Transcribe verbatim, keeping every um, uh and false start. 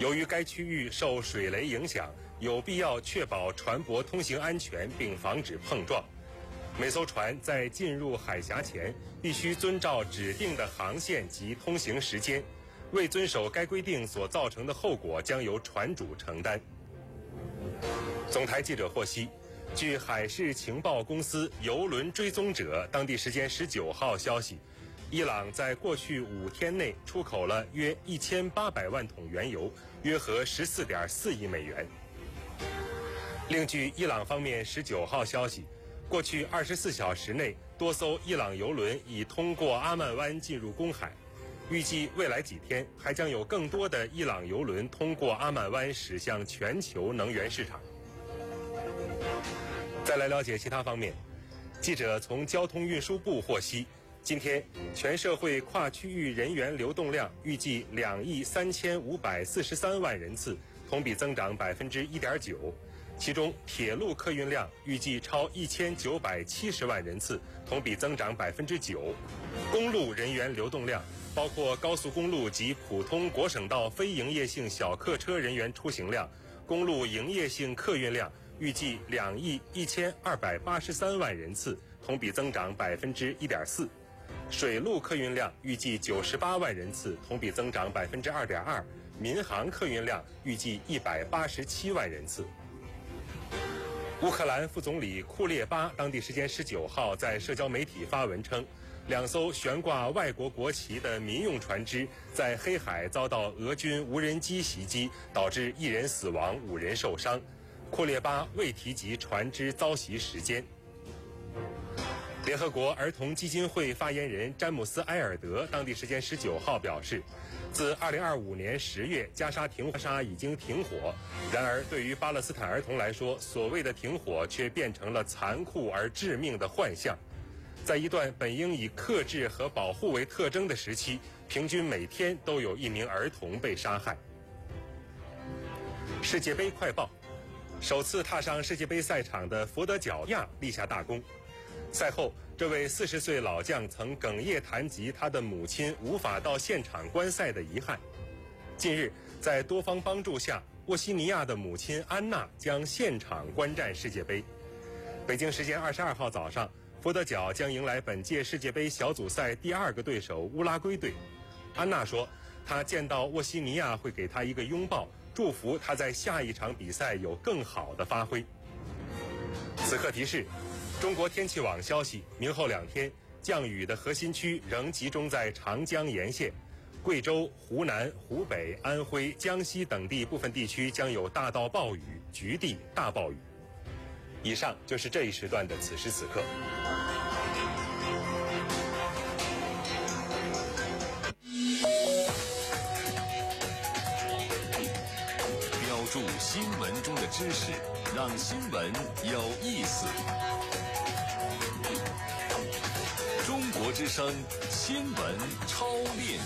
由于该区域受水雷影响，有必要确保船舶通行安全并防止碰撞。每艘船在进入海峡前，必须遵照指定的航线及通行时间，未遵守该规定所造成的后果将由船主承担。总台记者获悉，据海事情报公司油轮追踪者当地时间十九号消息，伊朗在过去五天内出口了约一千八百万桶原油，约合十四点四亿美元。另据伊朗方面十九号消息，过去二十四小时内，多艘伊朗油轮已通过阿曼湾进入公海。预计未来几天还将有更多的伊朗油轮通过阿曼湾驶向全球能源市场。再来了解其他方面，记者从交通运输部获悉，今天全社会跨区域人员流动量预计两亿三千五百四十三万人次，同比增长百分之一点九。其中，铁路客运量预计超一千九百七十万人次，同比增长百分之九。公路人员流动量，包括高速公路及普通国省道非营业性小客车人员出行量、公路营业性客运量，预计两亿一千二百八十三万人次，同比增长百分之一点四。水路客运量预计九十八万人次，同比增长百分之二点二。民航客运量预计一百八十七万人次。乌克兰副总理库列巴当地时间十九号在社交媒体发文称，两艘悬挂外国国旗的民用船只在黑海遭到俄军无人机袭击，导致一人死亡，五人受伤。库列巴未提及船只遭袭时间。联合国儿童基金会发言人詹姆斯·埃尔德当地时间十九号表示，自二零二五年十月加沙停沙已经停火，然而对于巴勒斯坦儿童来说，所谓的停火却变成了残酷而致命的幻象。在一段本应以克制和保护为特征的时期，平均每天都有一名儿童被杀害。世界杯快报，首次踏上世界杯赛场的佛得角亚立下大功。赛后，这位四十岁老将曾哽咽谈及他的母亲无法到现场观赛的遗憾。近日，在多方帮助下，沃西尼亚的母亲安娜将现场观战世界杯。北京时间二十二号早上，佛得角将迎来本届世界杯小组赛第二个对手乌拉圭队。安娜说，她见到沃西尼亚会给她一个拥抱，祝福她在下一场比赛有更好的发挥。此刻提示，中国天气网消息，明后两天降雨的核心区仍集中在长江沿线，贵州、湖南、湖北、安徽、江西等地部分地区将有大到暴雨，局地大暴雨。以上就是这一时段的此时此刻。 标注新闻中的知识，让新闻有意思。中国之声新闻超链